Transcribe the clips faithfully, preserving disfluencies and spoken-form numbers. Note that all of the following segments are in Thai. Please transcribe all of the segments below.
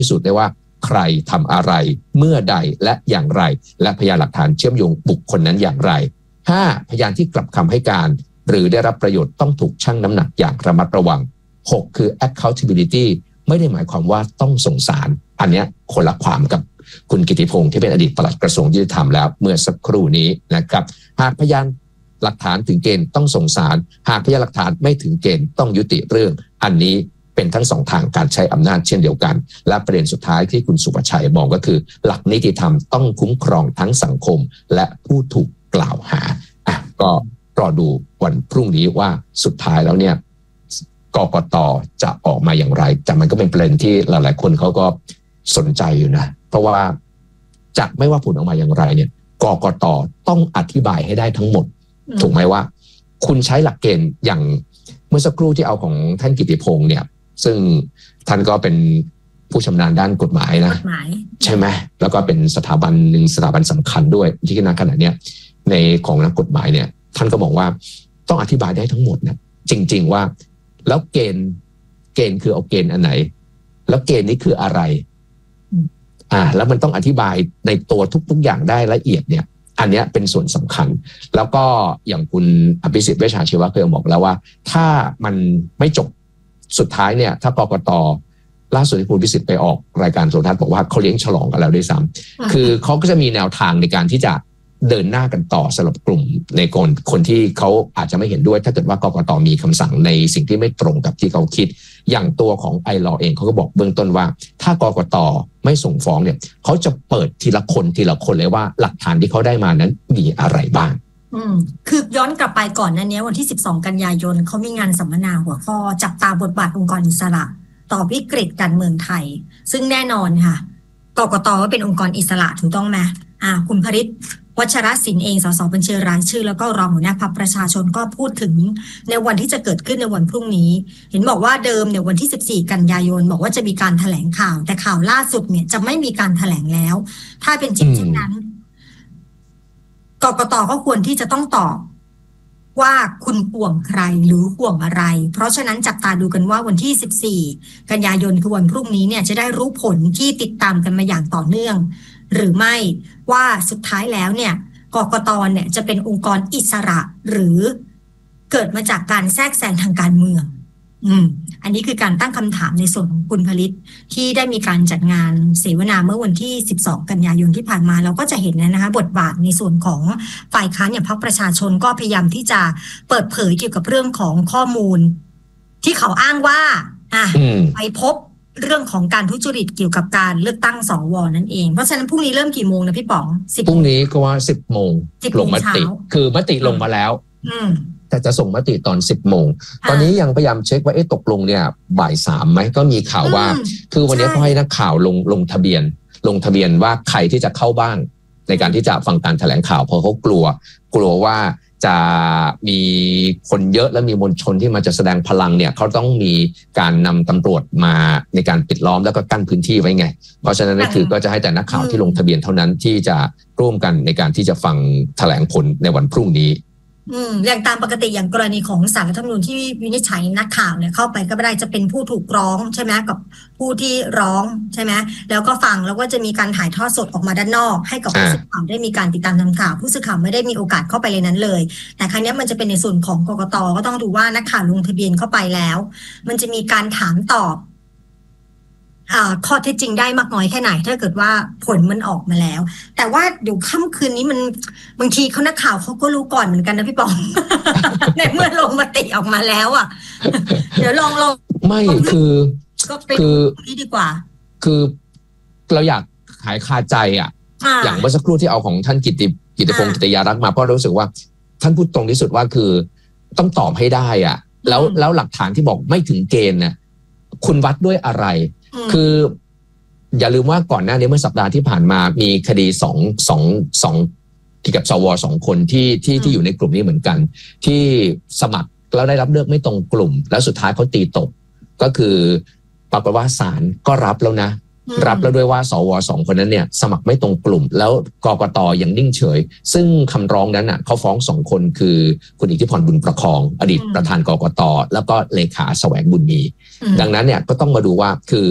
พิสูจน์ได้ว่าใครทำอะไรเมื่อใดและอย่างไรและพยานหลักฐานเชื่อมโยงบุคคลนั้นอย่างไรห้าพยานที่กลับคำให้การหรือได้รับประโยชน์ต้องถูกชั่งน้ำหนักอย่างระมัดระวังหกคือ accountability ไม่ได้หมายความว่าต้องส่งสารอันนี้คนละความกับคุณกิติพงศ์ที่เป็นอดีตปลัดกระทรวงยุติธรรมแล้วเมื่อสักครู่นี้นะครับหากพยานหลักฐานถึงเกณฑ์ต้องส่งสารหากพยานหลักฐานไม่ถึงเกณฑ์ต้องยุติเรื่องอันนี้เป็นทั้งสองทางการใช้อำนาจเช่นเดียวกันและประเด็นสุดท้ายที่คุณสุภชัยมองก็คือหลักนิติธรรมต้องคุ้มครองทั้งสังคมและผู้ถูกกล่าวหาอ่ะก็รอดูวันพรุ่งนี้ว่าสุดท้ายแล้วเนี่ยกกต.จะออกมาอย่างไรแต่มันก็เป็นประเด็นที่หลายๆคนเขาก็สนใจอยู่นะเพราะว่าจะไม่ว่าผลออกมาอย่างไรเนี่ยกกต.ต้องอธิบายให้ได้ทั้งหมดถูกไหมว่าคุณใช้หลักเกณฑ์อย่างเมื่อสักครู่ที่เอาของท่านกิติพงศ์เนี่ยซึ่งท่านก็เป็นผู้ชำนาญด้านกฎหมายนะใช่ไหมแล้วก็เป็นสถาบันหนึ่งสถาบันสำคัญด้วยที่ณขณะเนี้ยในของนักกฎหมายเนี่ยท่านก็บอกว่าต้องอธิบายได้ทั้งหมดนะจริงๆว่าแล้วเกณฑ์เกณฑ์คือเอาเกณฑ์อันไหนแล้วเกณฑ์นี้คืออะไรอ่าแล้วมันต้องอธิบายในตัวทุกๆอย่างได้ละเอียดเนี่ยอันนี้เป็นส่วนสำคัญแล้วก็อย่างคุณอภิสิทธิ์เวชชาชีวะเคยบอกแล้วว่าถ้ามันไม่จบสุดท้ายเนี่ยถ้ากกต.ล่าสุดที่คุณอภิสิทธิ์ไปออกรายการโทรทัศน์บอกว่าเขาเลี้ยงฉลองกันแล้วด้วยซ้ำคือเขาก็จะมีแนวทางในการที่จะเดินหน้ากันต่อสำหรับกลุ่มในคนคนที่เขาอาจจะไม่เห็นด้วยถ้าเกิดว่ากกต.มีคำสั่งในสิ่งที่ไม่ตรงกับที่เขาคิดอย่างตัวของไอลอเองเขาก็บอกเบื้องต้นว่าถ้ากกต.ไม่ส่งฟ้องเนี่ยเขาจะเปิดทีละคนทีละคนเลยว่าหลักฐานที่เขาได้มานั้นมีอะไรบ้างอืมคือย้อนกลับไปก่อนนั้นเนี้ยวันที่สิบสองกันยายนเขามีงานสัมมนาหัวข้อจับตาบทบาทองค์กรอิสระต่อวิกฤตการเมืองไทยซึ่งแน่นอนค่ะกกต.ว่าเป็นองค์กรอิสระถูกต้องไหมอ่าคุณภริษฐ์วัชรศิลป์เองสสบัญชีรายชื่อแล้วก็รองหัวหน้าพรรคประชาชนก็พูดถึงในวันที่จะเกิดขึ้นในวันพรุ่งนี้เห็นบอกว่าเดิมเนี่ยวันที่สิบสี่กันยายนบอกว่าจะมีการแถลงข่าวแต่ข่าวล่าสุดเนี่ยจะไม่มีการแถลงแล้วถ้าเป็นจริงเช่นนั้นกกต.ก็ควรที่จะต้องตอบว่าคุณห่วงใครหรือห่วงอะไรเพราะฉะนั้นจับตาดูกันว่าวันที่สิบสี่กันยายนคือวันพรุ่งนี้เนี่ยจะได้รู้ผลที่ติดตามกันมาอย่างต่อเนื่องหรือไม่ว่าสุดท้ายแล้วเนี่ยกกต.เนี่ยจะเป็นองค์กรอิสระหรือเกิดมาจากการแทรกแซงทางการเมืองอืมอันนี้คือการตั้งคำถามในส่วนของคุณผลิตที่ได้มีการจัดงานเสวนาเมื่อวันที่สิบสองกันยายนที่ผ่านมาเราก็จะเห็นนะคะบทบาทในส่วนของฝ่ายค้านอย่างพรรคประชาชนก็พยายามที่จะเปิดเผยเกี่ยวกับเรื่องของข้อมูลที่เขาอ้างว่าอ่ะไปพบเรื่องของการทุจริตเกี่ยวกับการเลือกตั้งสวนั่นเองเพราะฉะนั้นพรุ่งนี้เริ่มกี่โมงนะพี่ป๋องพรุ่งนี้ก็ว่าสิบโมงลงมติคือมติลงมาแล้วแต่จะส่งมติตอนสิบโมงตอนนี้ยังพยายามเช็คว่าเอ๊ะตกลงเนี่ยบ่ายสามไหมก็มีข่าวว่าคือวันนี้เขาให้นักข่าวลงลงทะเบียนลงทะเบียนว่าใครที่จะเข้าบ้างในการที่จะฟังการแถลงข่าวเพราะเขากลัวกลัวว่าจะมีคนเยอะและมีมวลชนที่มาจะแสดงพลังเนี่ยเขาต้องมีการนำตำรวจมาในการปิดล้อมแล้วก็กั้นพื้นที่ไว้ไงเพราะฉะนั้นคือก็จะให้แต่นักข่าวที่ลงทะเบียนเท่านั้นที่จะร่วมกันในการที่จะฟังแถลงผลในวันพรุ่งนี้อืมอย่างตามปกติอย่างกรณีของศาลรัฐธรรมนูญที่วินิจฉัยนักข่าวเนี่ยเข้าไปก็ไม่ได้จะเป็นผู้ถูกร้องใช่ไหมกับผู้ที่ร้องใช่ไหมแล้วก็ฟังแล้วก็จะมีการถ่ายทอดสดออกมาด้านนอกให้กับผู้สื่อข่าวได้มีการติดตามทำข่าวผู้สื่อข่าวไม่ได้มีโอกาสเข้าไปเลยนั้นเลยแต่ครั้งนี้มันจะเป็นในส่วนของกกต.ก็ต้องดูว่านักข่าวลงทะเบียนเข้าไปแล้วมันจะมีการถามตอบข้อเท็จจริงได้มากน้อยแค่ไหนถ้าเกิดว่าผลมันออกมาแล้วแต่ว่าเดี๋ยวค่ำคืนนี้มันบางทีเขานักข่าวเขาก็รู้ก่อนเหมือนกันนะพี่ปอง ในเมื่อลงมติออกมาแล้วอ่ะ เดี๋ยวลองลองไม่คือก็เป็นนี้ดีกว่าคือเราอยากหายคาใจอ่ะอย่างเมื่อสักครู่ที่เอาของท่านกิติกิติพงศ์กิติยารักษ์มาเพราะรู้สึกว่าท่านพูดตรงที่สุดว่าคือต้องตอบให้ได้อ่ะแล้วแล้วหลักฐานที่บอกไม่ถึงเกณฑ์เนี่ยคุณวัดด้วยอะไรคืออย่าลืมว่าก่อนหน้านี้เมื่อสัปดาห์ที่ผ่านมามีคดีสองสองสองที่กับสวสองคนที่ที่ที่อยู่ในกลุ่มนี้เหมือนกันที่สมัครแล้วได้รับเลือกไม่ตรงกลุ่มแล้วสุดท้ายเขาตีตกก็คือปรากฏว่าศาลก็รับแล้วนะรับแล้วด้วยว่าสวสองคนนั้นเนี่ยสมัครไม่ตรงกลุ่มแล้วกกต.ยังนิ่งเฉยซึ่งคำร้องนั้นน่ะเขาฟ้องสองคนคือคุณอิทธิพรบุญประคองอดีตประธานกกต.แล้วก็เลขาแสวงบุญมีดังนั้นเนี่ยก็ต้องมาดูว่าคือ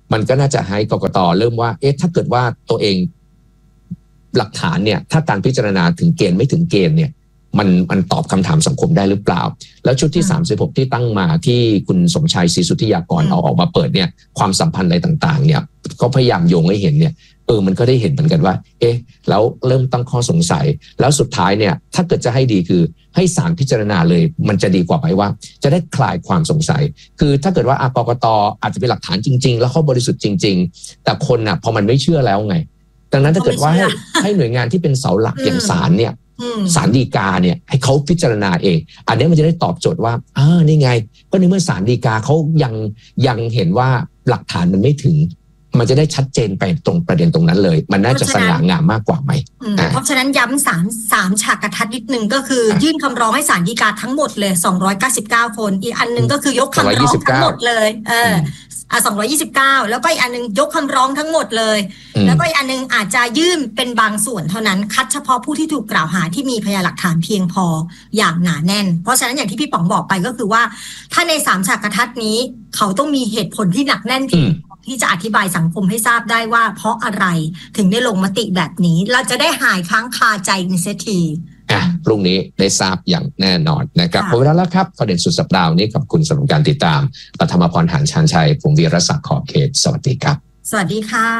มันก็น่าจะให้กกต.เริ่มว่าเอ๊ะถ้าเกิดว่าตัวเองหลักฐานเนี่ยถ้าการพิจารณาถึงเกณฑ์ไม่ถึงเกณฑ์เนี่ยมันมันตอบคำถามสังคมได้หรือเปล่าแล้วชุดที่สามสิบหกที่ตั้งมาที่คุณสมชัยศรีสุทธิยากรเอาออกมาเปิดเนี่ยความสัมพันธ์อะไรต่างๆเนี่ยก็พยายามโยงให้เห็นเนี่ยเออมันก็ได้เห็นเหมือนกันว่าเอ๊ะแล้วเริ่มตั้งข้อสงสัยแล้วสุดท้ายเนี่ยถ้าเกิดจะให้ดีคือให้ศาลพิจารณาเลยมันจะดีกว่าไหมว่าจะได้คลายความสงสัยคือถ้าเกิดว่ากกต.อาจจะเป็นหลักฐานจริงๆแล้วเขาบริสุทธิ์จริงๆแต่คนน่ะพอมันไม่เชื่อแล้วไงดังนั้นถ้าเกิดว่าให้ให้หน่วยงานที่เป็นเสาหลักอย่างศาลเนี่ยศาลฎีกาเนี่ยให้เขาพิจารณาเองอันนี้มันจะได้ตอบโจทย์ว่าอ่านี่ไงก็ในเมื่อศาลฎีกาเขายังยังเห็นว่าหลักฐานมันไม่ถึงมันจะได้ชัดเจนไปตรงประเด็นตรงนั้นเลยมันน่าจะสง่างามมากกว่าไหมเพราะฉะนั้นย้ำสามสามฉากกระทัดนิดนึงก็คือยื่นคำร้องให้ศาลฎีกาทั้งหมดเลยสองร้อยเก้าสิบเก้าคนอีกอันนึงก็คือยกคำร้องทั้งหมดเลยเอออ่ะสองร้อยยี่สิบเก้าแล้วก็อีกอันนึงยกคำร้องทั้งหมดเลยแล้วก็อีกอันนึงอาจจะยื่นเป็นบางส่วนเท่านั้นคัดเฉพาะผู้ที่ถูกกล่าวหาที่มีพยานหลักฐานเพียงพออย่างหนาแน่นเพราะฉะนั้นอย่างที่พี่ป๋องบอกไปก็คือว่าถ้าในสามฉากกระทัดนี้เขาต้องมีเหตุผลที่หนักแน่นเพียงที่จะอธิบายสังคมให้ทราบได้ว่าเพราะอะไรถึงได้ลงมติแบบนี้เราจะได้หายค้างคาใจในเสียทีอ่ะพรุ่งนี้ได้ทราบอย่างแน่นอนนะครับหมดเวลาแล้วครับประเด็นสุดสัปดาห์นี้ขอบคุณสำหรับการติดตามปฐมพรหานชาญชัยผมวีรศักดิ์ขอบเขตสวัสดีครับสวัสดีค่ะ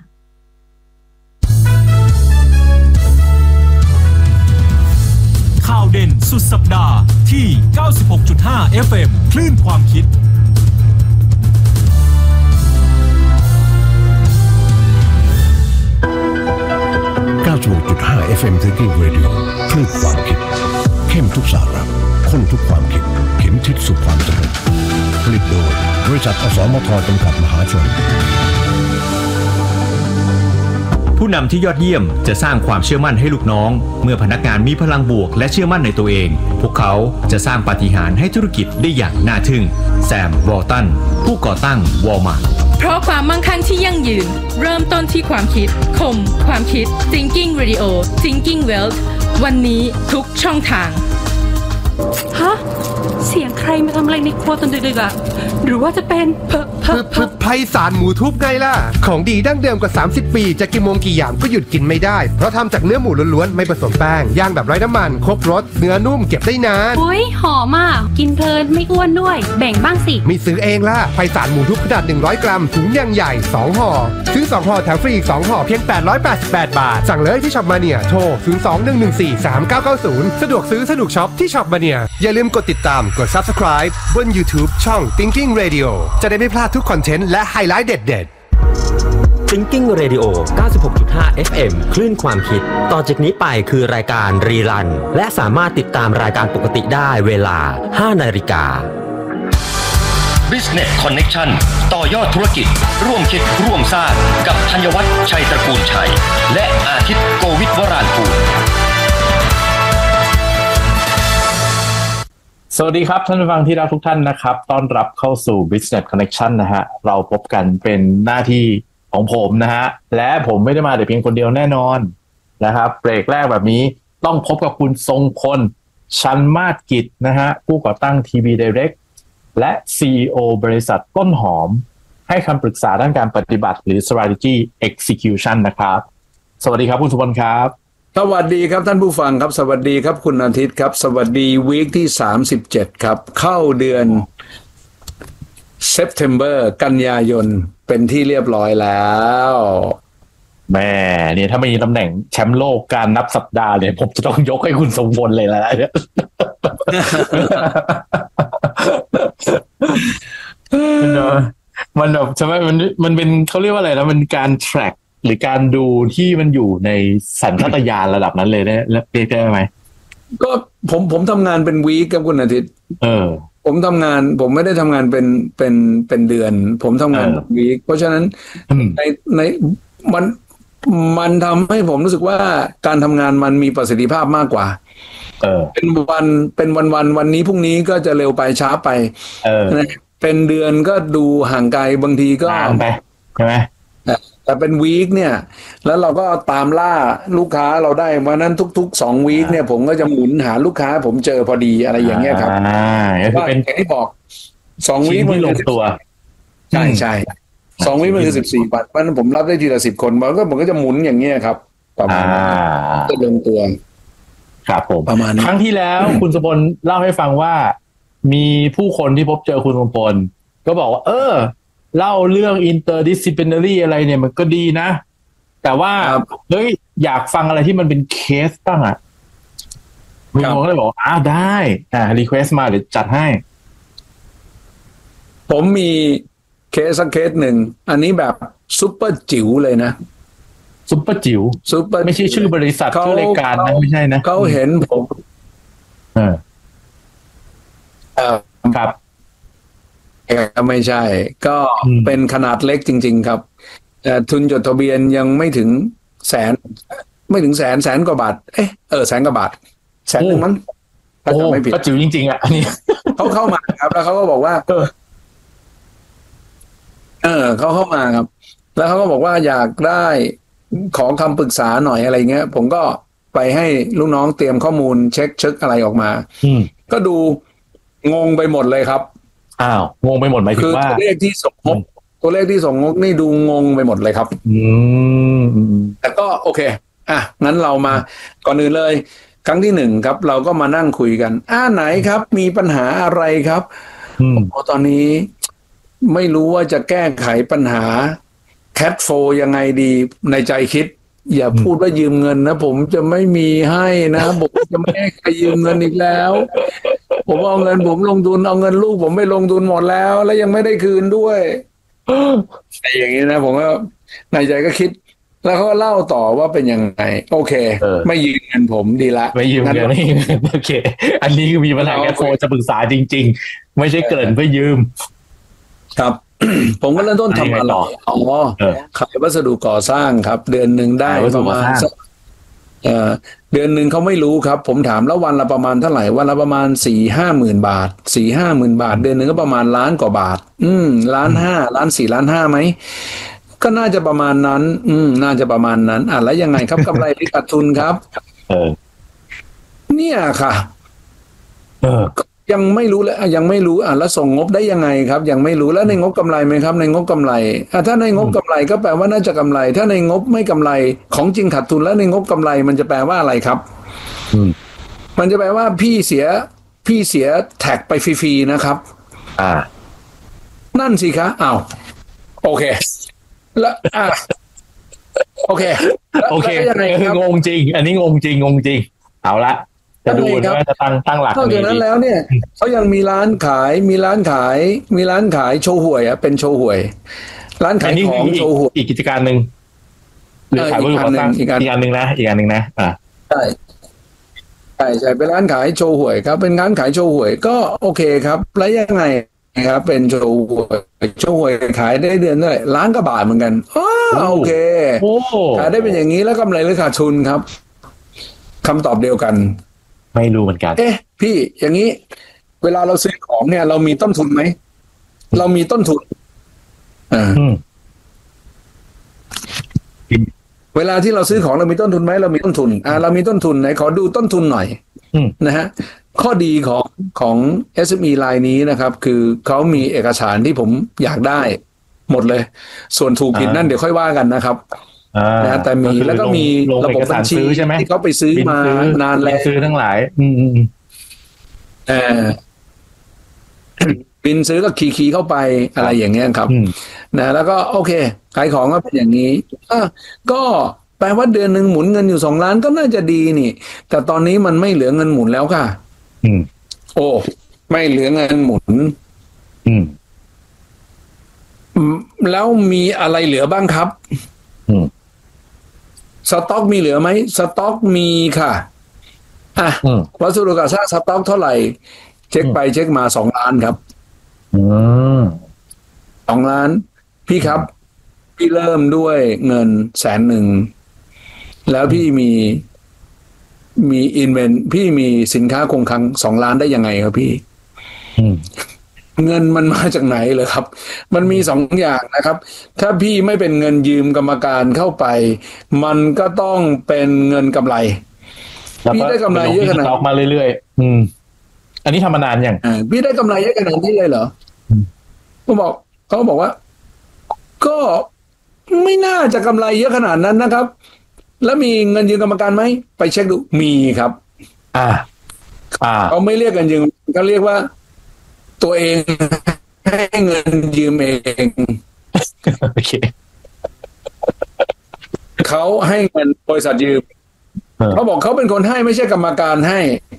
ข่าวเด่นสุดสัปดาห์ที่ เก้าสิบหกจุดห้า เอฟ เอ็ม คลื่นความคิดเก้าสิบหกจุดห้า เอฟ เอ็ม Thinking Radio คลื่นความคิดเข้มทุกสาระข้นทุกความคิดเข็มทิศสู่ความสำเร็จผลิตโดยบริษัทอสมทจำกัดมหาชนผู้นำที่ยอดเยี่ยมจะสร้างความเชื่อมั่นให้ลูกน้องเมื่อพนักงานมีพลังบวกและเชื่อมั่นในตัวเองพวกเขาจะสร้างปาฏิหาริย์ให้ธุรกิจได้อย่างน่าทึ่งแซม วอลตันผู้ก่อตั้งวอลมาร์ทเพราะความมั่งคั่งที่ยั่งยืนเริ่มต้นที่ความคิดคมความคิด Thinking Radio Thinking Wealth วันนี้ทุกช่องทางฮะเสียงใครมาทำอะไรในครัวตอนดึกๆอ่ะหรือว่าจะเป็นเพอเพอเพอไพศาลหมูทุบไงล่ะของดีดั้งเดิมกว่าสามสิบปีจะกี่โมงกี่ยามก็หยุดกินไม่ได้เพราะทำจากเนื้อหมูล้วนๆไม่ผสมแป้งย่างแบบไร้น้ำมันครบรสเนื้อนุ่มเก็บได้นานโอ้ยหอมมากกินเพลินไม่อ้วนด้วยแบ่งบ้างสิไม่ซื้อเองล่ะไพศาลหมูทุบขนาดหนึ่งร้อยกรัมถุงยังใหญ่สองห่อซื้อสองห่อแถมฟรีอีกสองห่อเพียงแปดร้อยแปดสิบแปดบาทสั่งเลยที่ช็อปมาเนียโทรศูนย์ สอง หนึ่ง หนึ่ง สี่ สาม เก้า เก้า ศูนย์สะดวกซื้อสะดวกช็อปที่ช็อปมาเนียอย่าลืมกดติดตามกด Subscribe บน YouTube ช่อง Thinking Radio จะได้ไม่พลาดทุกคอนเทนต์และไฮไลท์เด็ดๆ Thinking Radio เก้าสิบหกจุดห้า เอฟ เอ็ม คลื่นความคิดต่อจากนี้ไปคือรายการรีรันและสามารถติดตามรายการปกติได้เวลา ห้านาฬิกา Business Connection ต่อยอดธุรกิจร่วมคิดร่วมสร้างกับธัญวัฒน์ชัยตระกูลชัยและอาทิตย์โกวิทวรานกูลสวัสดีครับท่านผู้ฟังที่รักทุกท่านนะครับต้อนรับเข้าสู่ Business Connection นะฮะเราพบกันเป็นหน้าที่ของผมนะฮะและผมไม่ได้มาแต่เพียงคนเดียวแน่นอนนะครับเบรกแรกแบบนี้ต้องพบกับคุณทรงพลชันมาศกิจนะฮะผู้ก่อตั้ง ที บี Direct และ ซี อี โอ บริษัทต้นหอมให้คำปรึกษาด้านการปฏิบัติหรือ Strategy Execution นะครับสวัสดีครับคุณทรงพลครับสวัสดีครับท่านผู้ฟังครับสวัสดีครับคุณอาทิตย์ครับสวัสดีวีคที่สามสิบเจ็ดครับเข้าเดือน September กันยายนเป็นที่เรียบร้อยแล้วแม่เนี่ยถ้าไม่มีตำแหน่งแชมป์โลกการนับสัปดาห์เนี่ยผมจะต้องยกให้คุณทรงพลเลยแล้วเนี่ยมันแบบใช่ไหมมันมันเป็นเขาเรียกว่าอะไรนะมันการ trackหรือการดูที่มันอยู่ในสัญชาตญาณระดับนั้นเลยได้เรียกได้ไหมก็ผมผมทำงานเป็นวีคกับคุณอาทิตย์เออผมทำงานผมไม่ได้ทำงานเป็นเป็นเป็นเดือนผมทำงานเป็นวีคเพราะฉะนั้นในในมันมันทำให้ผมรู้สึกว่าการทำงานมันมีประสิทธิภาพมากกว่าเออเป็นวันเป็นวันวันวันนี้พรุ่งนี้ก็จะเร็วไปช้าไปเออเป็นเดือนก็ดูห่างไกลบางทีก็นานไปใช่ไหมแต่เป็นวีคเนี่ยแล้วเราก็ตามล่าลูกค้าเราได้เพราะนั้นทุกๆสองวีคเนี่ยผมก็จะหมุนหาลูกค้าผมเจอพอดีอะไรอย่างเงี้ยครับอ่าก็คือเป็นอย่างที่บอกสองวีคที่ลงตัวใช่ใช่สองวิมันคือสิบสี่วันเพราะฉะนั้นผมรับได้ทีละสิบคนมันก็ผมก็จะหมุนอย่างเงี้ยครับประมาณจะลงตัวครับผมประมาณครั้งที่แล้ว คุณสมพลเล่าให้ฟังว่ามีผู้คนที่พบเจอคุณสมพลก็บอกว่าเออเล่าเรื่อง interdisciplinary อะไรเนี่ยมันก็ดีนะแต่ว่าเฮ้ยอยากฟังอะไรที่มันเป็นเคสบ้างอ่ะคุณสมพลก็เลยบอกอ้าวได้อ่า request มาเดี๋ยวจัดให้ผมมีเคสสักเคสหนึ่งอันนี้แบบซุปเปอร์จิ๋วเลยนะซุปเปอร์จิ๋วซุปเปอร์ไม่ใช่ชื่อบริษัทชื่อรายการนะไม่ใช่นะเขาเห็นผมเออเออครับไม่ใช่ก็เป็นขนาดเล็กจริงๆครับทุนจดทะเบียนยังไม่ถึงแสนไม่ถึงแสนแสนกว่าบาทเอ๊ะเออแสนกว่าบาทแสนหนึ่งมั้งถ้าจำไม่ผิดก็จิ๋วจริงๆอ่ะอันนี้เขาเข้ามาครับแล้วเขาก็บอกว่าเออเขาเข้ามาครับแล้วเขาก็บอกว่าอยากได้ขอคำปรึกษาหน่อยอะไรเงี้ยผมก็ไปให้ลูกน้องเตรียมข้อมูลเช็คเช็คอะไรออกมาก็ดูงงไปหมดเลยครับอ้าวงงไปหมดหมายถึงว่าตัวเลขที่ส่งงบตัวเลขที่ส่งงบนี่ดูงงไปหมดเลยครับอืมแต่ก็โอเคอ่ะงั้นเรามาก่อนอื่นเลยครั้งที่หนึ่งครับเราก็มานั่งคุยกันอ่าไหนครับมีปัญหาอะไรครับโอ้ตอนนี้ไม่รู้ว่าจะแก้ไขปัญหาแคทโฟยังไงดีในใจคิดอย่าพูดว่ายืมเงินนะผมจะไม่มีให้นะผมจะไม่ให้ใครยืมเงินอีกแล้วผมเอาเงินผมลงทุนเอาเงินลูกผมไปลงทุนหมดแล้วแล้วยังไม่ได้คืนด้วยอะไรอย่างนี้นะผมก็ในใจก็คิดแล้วเขาก็เล่าต่อว่าเป็นยังไงโอเคไม่ยืมเงินผมดีละไม่ยืมเงินนี่โอเคอันนี้มีปัญหาแคทโฟจะปรึกษาจริงๆไม่ใช่เกินเพื่อยืมครับ ผมก็เริ่มต้นทำอะไรอ๋อขายวัสดุก่อสร้างครับเดือนหนึ่งได้ประมาณเอ่อเดือนหนึ่งเขาไม่รู้ครับผมถามแล้ววันละประมาณเท่าไหร่วันละประมาณสี่ห้าหมื่นบาทสี่ห้าหมื่นบาทเดือนหนึ่งก็ประมาณล้านกว่าบาทอืมล้านห้าล้านสี่ล้านห้าไหมก็น่าจะประมาณนั้นอืมน่าจะประมาณนั้นอ่ะแล้วยังไงครับกำไรหรือขาดทุนครับเออเนี่ยค่ะเออยังไม่รู้เลยยังไม่รู้อ่ะแล้วส่งงบได้ยังไงครับยังไม่รู้แล้วในงบกำไรไหมครับในงบกำไรอ่ะถ้าในงบกำไรก็แปลว่าน่าจะกำไรถ้าในงบไม่กำไรของจริงขาดทุนแล้วในงบกำไรมันจะแปลว่าอะไรครับมันจะแปลว่าพี่เสียพี่เสียแท็กไปฟรีๆนะครับอ่านั่นสิคะอ้าวโอเคแล้วอ่าโอเคโอเคงงจริงอันนี้งงจริงงงจริงเอาละจะดูว่าจะตั้งตั้งหลักนอกจากนั้นแล้วเนี่ยเขายังมีร้านขายมีร้านขายมีร้านขายโชว์หวยอ่ะเป็นโชว์หวยร้านขายของโชว์หวยอีกกิจการหนึ่งหรือขายวัสดุก่อสร้างอีกอันหนึ่งนะอีกอันหนึ่งนะอ่าใช่ใช่ใช่เป็นร้านขายโชว์หวยครับเป็นร้านขายโชว์หวยก็โอเคครับแล้วยังไงครับเป็นโชว์หวยโชว์หวยขายได้เดือนเท่าไหร่ล้านกว่าบาทเหมือนกันอ๋อโอเคขายได้เป็นอย่างนี้แล้วกำไรหรือขาดทุนครับคำตอบเดียวกันไม่รู้เหมือนกันเอ๊ะพี่อย่างนี้เวลาเราซื้อของเนี่ยเรามีต้นทุนไหมเรามีต้นทุนอ่าเวลาที่เราซื้อของเรามีต้นทุนไหมเรามีต้นทุนอ่าเรามีต้นทุนไหนขอดูต้นทุนหน่อยนะฮะข้อดีของของ เอส เอ็ม อี รายนี้นะครับคือเขามีเอกสารที่ผมอยากได้หมดเลยส่วนถูกผิดนั่นเดี๋ยวค่อยว่ากันนะครับนะแต่มีแล้วก็มีระบบบัญชีที่เขาไปซื้อมานานแล้วซื้อทั้งหลายอืมเออบินซื้อก็คีย์เข้าไปอะไรอย่างเงี้ยครับนะแล้วก็โอเคขายของก็เป็นอย่างนี้อ่ะก็แปลว่าเดือนหนึ่งหมุนเงินอยู่สองล้านก็น่าจะดีนี่แต่ตอนนี้มันไม่เหลือเงินหมุนแล้วค่ะอืมโอ้ไม่เหลือเงินหมุนอืมแล้วมีอะไรเหลือบ้างครับอืมสต็อกมีเหลือไหมสต็อกมีค่ะอ่ะวัสดุก่อสร้างสต็อกเท่าไหร่เช็คไปเช็คมาสองล้านครับสองล้านพี่ครับพี่เริ่มด้วยเงินแสนหนึ่งแล้วพี่มีมีอินเวนพี่มีสินค้าคงคลังสองล้านได้ยังไงครับพี่เงินมันมาจากไหนเลยครับมันมีสองอย่างนะครับถ้าพี่ไม่เป็นเงินยืมกรรมการเข้าไปมันก็ต้องเป็นเงินกำไรพี่ได้กำไรเยอะขนาดออกมาเรื่อยๆอืมอันนี้ทำมานานยังพี่ได้กำไรเยอะขนาดนี้เลยเหรอเขาบอกเขาบอกว่าก็ไม่น่าจะกำไรเยอะขนาดนั้นนะครับ แล้วมีเงินยืมกรรมการไหมไปเช็คดูมีครับอ่าอ่าเขาไม่เรียกเงินยืมเขาเรียกว่าตัวเองให้เงินยืมเองโอเคเขาให้เงินบริษัทยืมเขาบอกเขาเป็นคนให้ไม่ใช่กรรมการให้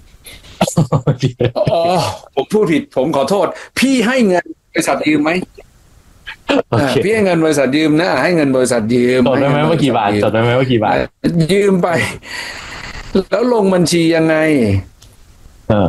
อ๋อผมพูดผิดผมขอโทษพี่ให้เงินบริษัทยืมไหมพี่ให้เงินบริษัทยืมนะให้เงินบริษัทยืมจดได้ไหมว่ากี่บาทจดได้ไหมว่ากี่บาทยืมไปแล้วลงบัญชียังไงเออ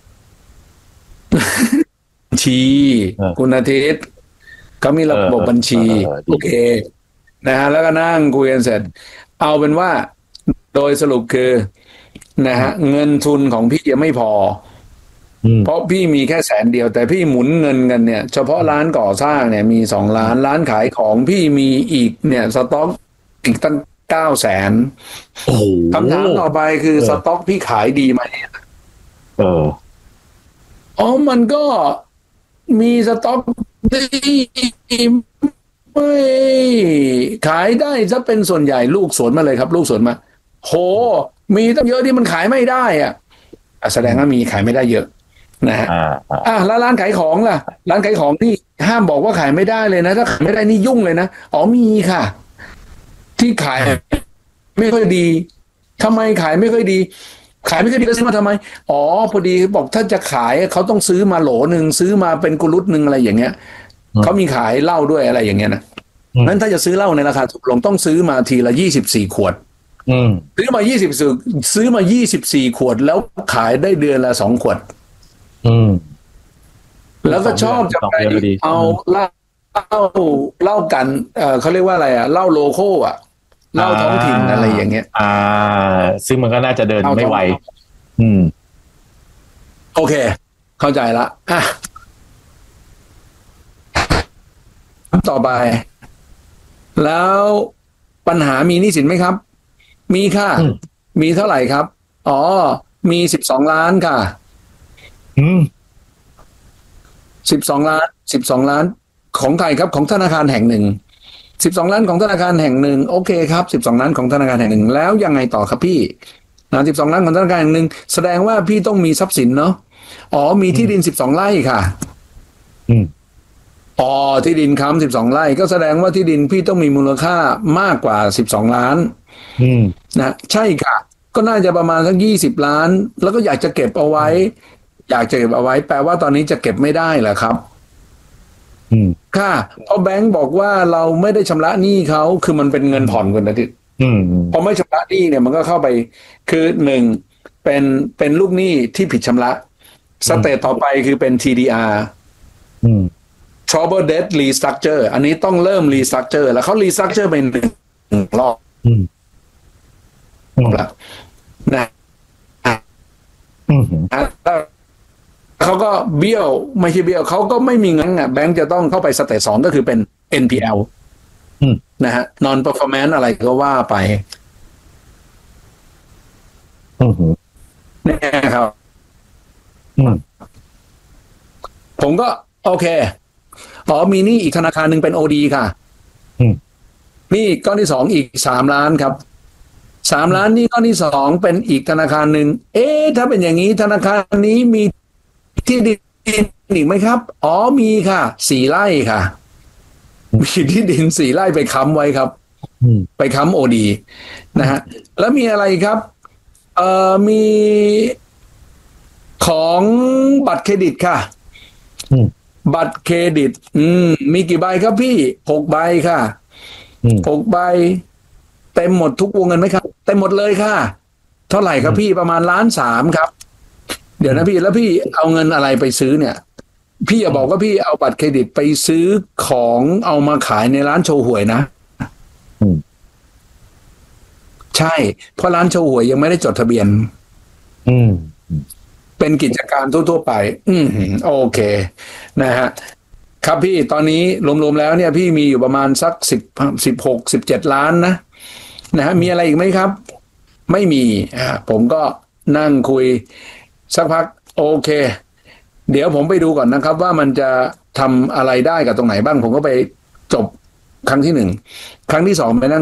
บัญชีคุณอาทิตย์เขามีระบบบัญชีโอเคนะฮะแล้วก็นั่งคุยกันเสร็จเอาเป็นว่าโดยสรุปคือนะฮะเงินทุนของพี่ยังไม่พอเพราะพี่มีแค่แสนเดียวแต่พี่หมุนเงินกันเนี่ยเฉพาะร้านก่อสร้างเนี่ยมีสองล้านร้านขายของพี่มีอีกเนี่ยสต็อกอีกตั้งเก้าแสนคำถามต่อไปคือสต็อกพี่ขายดีไหมเอออ๋อมันก็มีสต็อกที่ไม่ขายได้จะเป็นส่วนใหญ่ลูกสวนมาเลยครับลูกสวนมาโหมีตั้งเยอะที่มันขายไม่ได้อ่ะแสดงว่ามีขายไม่ได้เยอะนะฮะอ่าแล้วร้านขายของล่ะร้านขายของนี่ห้ามบอกว่าขายไม่ได้เลยนะถ้าขายไม่ได้นี่ยุ่งเลยนะอ๋อมีค่ะที่ขายไม่ค่อยดีทำไมขายไม่ค่อยดีขายไม่ค่อยดีแล้วซื้อมาทำไมอ๋อพอดีบอกถ้าจะขายเขาต้องซื้อมาโหลหนึ่งซื้อมาเป็นกุลุตหนึ่งอะไรอย่างเงี้ยเขามีขายเหล้าด้วยอะไรอย่างเงี้ยนะนั้นถ้าจะซื้อเหล้าในราคาถูกลงต้องซื้อมาทีละยี่สิบสี่ขวดซื้อมายี่สิบซื้อมายี่สิบสี่ขวดแล้วขายได้เดือนละสองขวดแล้วก็ชอบจะไปเอาเหล้าเหล้ากันเออเขาเรียกว่าอะไรอ่ะเหล้าโลโก้อ่ะเหล้าท้องถิ่นอะไรอย่างเงี้ยอ่าซึ่งมันก็น่าจะเดินไม่ไหวอืมโอเคเข้าใจละอ่ะต่อไปแล้วปัญหามีหนี้สินไหมครับมีค่ะมีเท่าไหร่ครับอ๋อมีสิบสองล้านค่ะอืมสิบสองล้านสิบสองล้านของใครครับของธนาคารแห่งหนึ่งสิบสองล้านของธนาคารแห่งหนึ่งโอเคครับสิบสองล้านของธนาคารแห่งหนึ่งแล้วยังไงต่อครับพี่นะสิบสองล้านของธนาคารแห่งหนึ่งแสดงว่าพี่ต้องมีทรัพย์สินเนาะอ๋อมีที่ดินสิบสองไร่ค่ะอืมอ๋อที่ดินค้ำสิบสองไร่ก็แสดงว่าที่ดินพี่ต้องมีมูลค่ามากกว่าสิบสองล้านอืมนะใช่ค่ะก็น่าจะประมาณสักยี่สิบล้านแล้วก็อยากจะเก็บเอาไว้อยากจะเก็บเอาไว้แปลว่าตอนนี้จะเก็บไม่ได้เหรอครับอืมค่ะเพราะแบงก์บอกว่าเราไม่ได้ชำระหนี้เขาคือมันเป็นเงินผ่อนคุณอาทิตย์อืมพอไม่ชำระหนี้เนี่ยมันก็เข้าไปคือหนึ่งเป็นเป็นลูกหนี้ที่ผิดชำระสเตจต่อไปคือเป็น ที ดี อาร์ อืมTrouble Debt Restructure อันนี้ต้องเริ่ม Restructure แล้วเขา Restructure ไปหนึ่งรอบแล้วนะเขาก็เบี้ยวไม่ใช่เบี้ยวเขาก็ไม่มีเงินอ่ะแบงก์จะต้องเข้าไปสเตจสองก็คือเป็น เอ็น พี แอล นะฮะ Non Performance อะไรก็ว่าไปนี่ครับผมก็โอเคอ๋อมีหนี้อีกธนาคารหนึ่งเป็น โอ ดี ค่ะหนี้ก้อนที่สองอีกสามล้านครับสามล้านนี่ก้อนที่สองเป็นอีกธนาคารหนึ่งเอ๊ะถ้าเป็นอย่างนี้ธนาคารนี้มีที่ดินอีกไหมครับอ๋อมีค่ะสี่ไร่ค่ะมีที่ดินสี่ไร่ไปค้ำไว้ครับไปค้ำ โอ ดี นะฮะแล้วมีอะไรครับเอ่อมีของบัตรเครดิตค่ะบัตรเครดิตอืมมีกี่ใบครับพี่หกใบค่ะหกใบเต็มหมดทุกวงเงินไหมครับเต็มหมดเลยค่ะเท่าไหร่ครับพี่ประมาณล้านสามครับเดี๋ยวนะพี่แล้วพี่เอาเงินอะไรไปซื้อเนี่ยพี่อย่าบอกว่าพี่เอาบัตรเครดิตไปซื้อของเอามาขายในร้านโชว์หวยนะใช่เพราะร้านโชว์หวยยังไม่ได้จดทะเบียนอืมเป็นกิจการทั่วๆไปอืมโอเคนะฮะครับพี่ตอนนี้รวมๆแล้วเนี่ยพี่มีอยู่ประมาณสักสิบสิบหกสิบเจ็ดล้านนะนะฮะมีอะไรอีกไหมครับไม่มีอ่าผมก็นั่งคุยสักพักโอเคเดี๋ยวผมไปดูก่อนนะครับว่ามันจะทำอะไรได้กับตรงไหนบ้างผมก็ไปจบครั้งที่หนึ่งครั้งที่สองไปนั่ง